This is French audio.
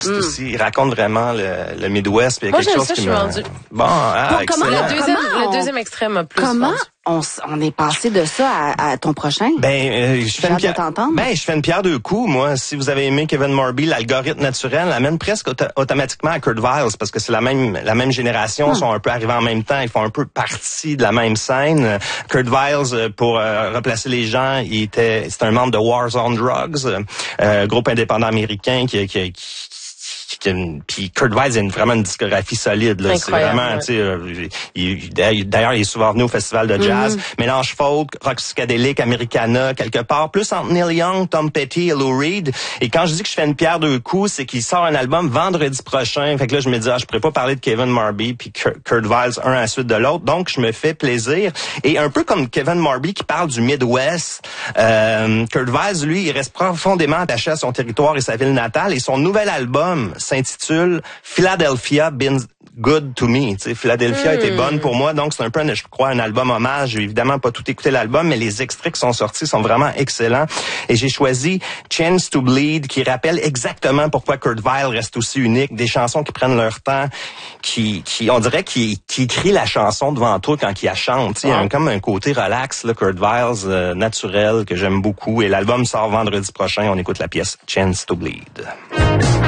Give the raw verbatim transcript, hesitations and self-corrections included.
Mm. Aussi, il raconte vraiment le, le Midwest. Puis il y a Moi, quelque chose ça, qui je suis me... rendu. Bon, ah, Bon, comment, le deuxième, comment on... le deuxième extrait m'a plus Comment vendu. on, on est passé de ça à, à ton prochain? Ben, euh, je fais une pierre. Ben, je fais une pierre deux coups. Moi, si vous avez aimé Kevin Morby, l'algorithme naturel l'amène presque auto- automatiquement à Kurt Vile parce que c'est la même la même génération, hmm. sont un peu arrivés en même temps, ils font un peu partie de la même scène. Kurt Vile, pour euh, replacer les gens, il était c'est un membre de Wars on Drugs, euh, groupe indépendant américain qui qui, qui puis Kurt Vile a une, vraiment une discographie solide. Là. C'est vraiment, tu sais, euh, d'ailleurs, il est souvent venu au festival de jazz. Mm-hmm. Mélange folk, rock psychédélique, Americana, quelque part, plus entre Neil Young, Tom Petty et Lou Reed. Et quand je dis que je fais une pierre deux coups, c'est qu'il sort un album vendredi prochain. Fait que là, je me dis, ah, je pourrais pas parler de Kevin Morby puis Kurt Vile un à la suite de l'autre. Donc, je me fais plaisir. Et un peu comme Kevin Morby qui parle du Midwest, euh, Kurt Vile, lui, il reste profondément attaché à son territoire et sa ville natale. Et son nouvel album s'intitule Philadelphia Been Good to Me. Tu sais, Philadelphia mm. était bonne pour moi, donc c'est un peu, je crois, un album hommage. J'ai évidemment pas tout écouté l'album, mais les extraits qui sont sortis sont vraiment excellents. Et j'ai choisi Chance to Bleed, qui rappelle exactement pourquoi Kurt Vile reste aussi unique. Des chansons qui prennent leur temps, qui, qui on dirait qui, qui écrit la chanson devant toi quand il la chante. Tu sais, il y a comme un côté relax, là, Kurt Vile, euh, naturel, que j'aime beaucoup. Et l'album sort vendredi prochain. On écoute la pièce Chance to Bleed.